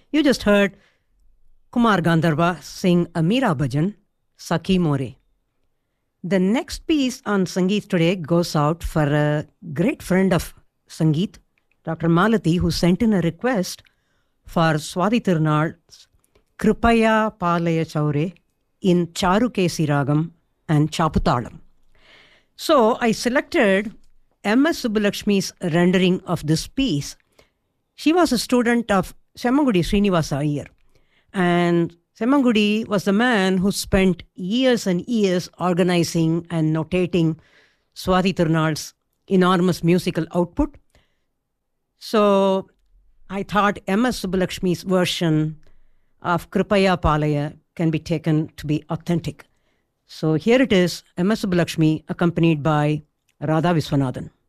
You just heard Kumar Gandharva sing a Meera Bhajan, Sakhi More. The next piece on Sangeet today goes out for a great friend of Sangeet, Dr. Malati, who sent in a request for Swati Tirunal's Kripaya Palaya Chaure in Charukesi Ragam and Chaputalam. So I selected M.S. Subbulakshmi's rendering of this piece. She was a student of Semmangudi Srinivasa Iyer. And Semmangudi was the man who spent years and years organizing and notating Swati Tirunal's enormous musical output. So I thought M.S. Subbulakshmi's version of Kripaya Palaya can be taken to be authentic. So here it is, M.S. Subbulakshmi accompanied by Radha Viswanathan.